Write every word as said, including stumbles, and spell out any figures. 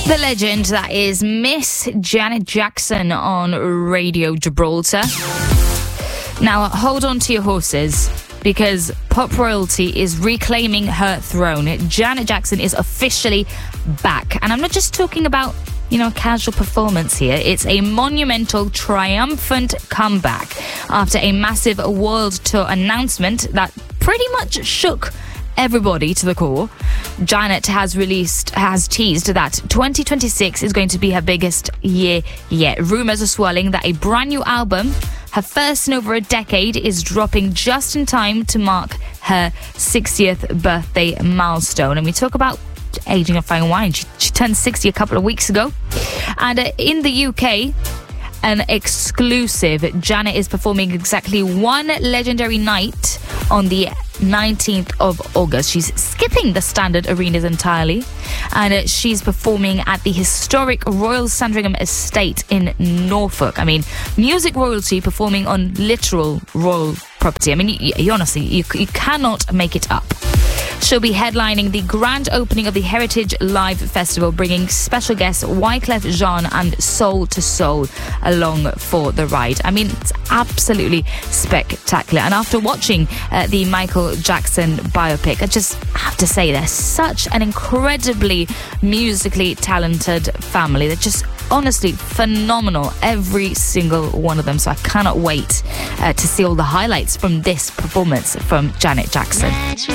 The legend that is Miss Janet Jackson on Radio Gibraltar. Now, hold on to your horses, because pop royalty is reclaiming her throne. Janet Jackson is officially back. And I'm not just talking about, you know, a casual performance here. It's a monumental, triumphant comeback after a massive world tour announcement that pretty much shook everybody to the core. Janet has released, has teased that twenty twenty-six is going to be her biggest year yet. Rumours are swirling that a brand new album, her first in over a decade, is dropping just in time to mark her sixtieth birthday milestone. And we talk about aging a fine wine. She, she turned sixty a couple of weeks ago. And uh, in the U K, an exclusive, Janet is performing exactly one legendary night on the nineteenth of August. She's skipping the standard arenas entirely, and uh, she's performing at the historic Royal Sandringham Estate in Norfolk. I mean, music royalty performing on literal royal property. I mean, you, you, honestly, you, you cannot make it up. She'll be headlining the grand opening of the Heritage Live Festival, bringing special guests Wyclef Jean and Soul to Soul along for the ride. I mean, it's absolutely spectacular. And after watching uh, the Michael Jackson biopic, I just have to say they're such an incredibly musically talented family. They're just honestly phenomenal, every single one of them. So I cannot wait uh, to see all the highlights from this performance from Janet Jackson.